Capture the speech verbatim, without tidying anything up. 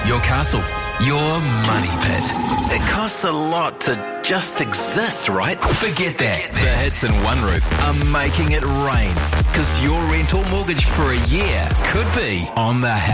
your castle, your money pit. It costs a lot to just exist, right? Forget that. The Hits and One Roof are making it rain, because your rental mortgage for a year could be on the